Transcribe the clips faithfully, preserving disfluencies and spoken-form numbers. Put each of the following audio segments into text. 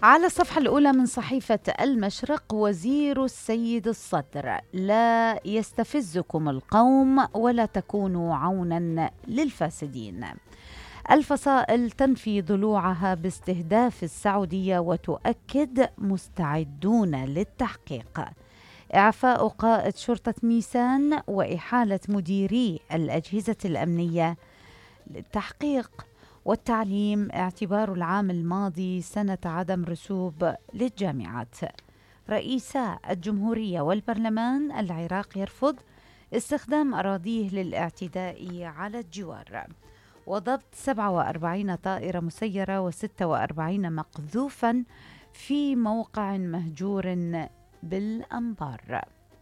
على الصفحة الأولى من صحيفة المشرق: وزير السيد الصدر: لا يستفزكم القوم ولا تكونوا عونا للفاسدين. الفصائل تنفي ضلوعها باستهداف السعودية وتؤكد مستعدون للتحقيق. إعفاء قائد شرطة ميسان وإحالة مديري الأجهزة الأمنية للتحقيق. والتعليم: اعتبار العام الماضي سنة عدم رسوب للجامعات. رئيسا الجمهورية والبرلمان: العراق يرفض استخدام أراضيه للاعتداء على الجوار. وضبط سبعة وأربعين طائرة مسيرة وستة وأربعين مقذوفا في موقع مهجور بالأنبار.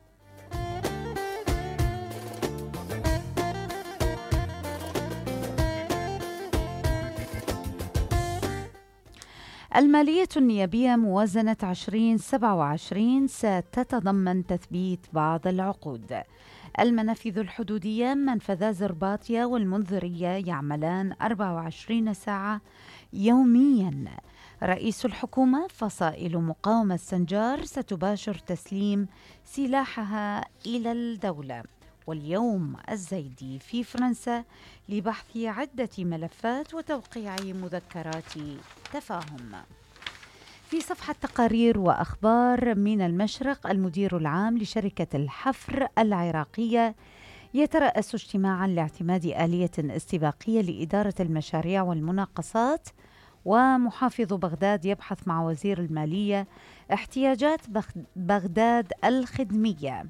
المالية النيابية: موازنة عشرين سبعة وعشرين ستتضمن تثبيت بعض العقود. المنافذ الحدودية: منفذا زرباطية والمنذرية يعملان أربع وعشرين ساعة يوميا. رئيس الحكومة: فصائل مقاومة سنجار ستباشر تسليم سلاحها إلى الدولة. واليوم الزيدي في فرنسا لبحث عدة ملفات وتوقيع مذكرات تفاهم. في صفحة تقارير وأخبار من المشرق: المدير العام لشركة الحفر العراقية يترأس اجتماعا لاعتماد آلية استباقية لإدارة المشاريع والمناقصات. ومحافظ بغداد يبحث مع وزير المالية احتياجات بغداد الخدمية.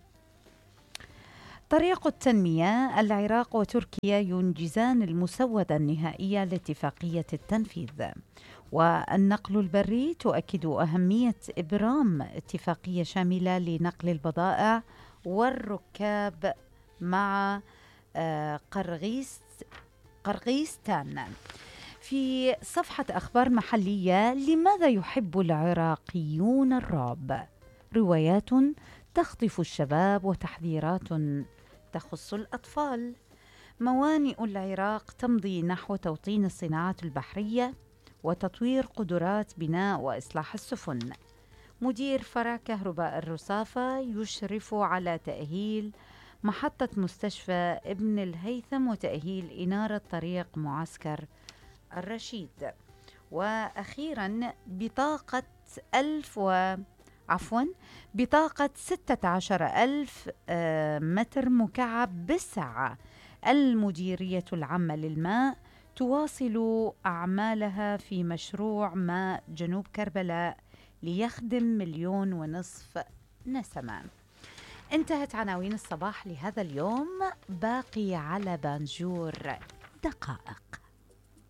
طريق التنمية: العراق وتركيا ينجزان المسودة النهائية لاتفاقية التنفيذ. والنقل البري: تؤكد أهمية إبرام اتفاقية شاملة لنقل البضائع والركاب مع قرغيز قرغيزستان. في صفحة أخبار محلية: لماذا يحب العراقيون الرعب؟ روايات تخطف الشباب وتحذيرات تخص الأطفال. موانئ العراق تمضي نحو توطين الصناعات البحرية وتطوير قدرات بناء وإصلاح السفن. مدير فرع كهرباء الرصافة يشرف على تأهيل محطة مستشفى ابن الهيثم وتأهيل إنارة طريق معسكر الرشيد. وأخيرا بطاقة ألف و عفوا بطاقة ستة عشر ألف متر مكعب بالساعة. المديرية العامة للماء تواصل أعمالها في مشروع ماء جنوب كربلاء ليخدم مليون ونصف نسمة. انتهت عناوين الصباح لهذا اليوم، باقي على بانجور دقائق.